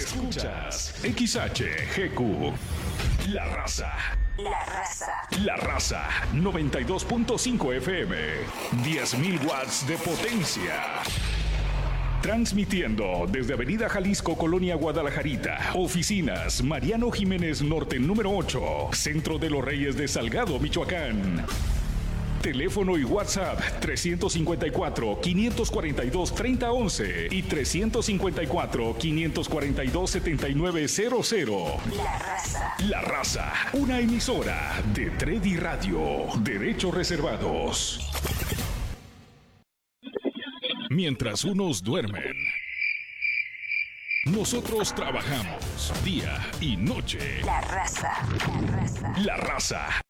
Escuchas XHGQ. La Raza. La Raza. La Raza 92.5 FM. 10.000 watts de potencia. Transmitiendo desde Avenida Jalisco, Colonia Guadalajarita. Oficinas Mariano Jiménez Norte número 8. Centro de los Reyes de Salgado, Michoacán. Teléfono y WhatsApp 354-542-3011 y 354-542-7900. La Raza. La Raza, una emisora de Tredi Radio. Derechos reservados. Mientras unos duermen, nosotros trabajamos día y noche. La Raza. La Raza. La Raza.